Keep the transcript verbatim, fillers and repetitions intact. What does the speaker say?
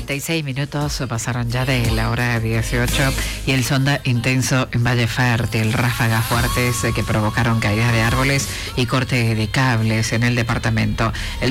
cuarenta y seis minutos pasaron ya de la hora dieciocho y el sonda intenso en Valle Fértil, ráfagas fuertes que provocaron caídas de árboles y corte de cables en el departamento. El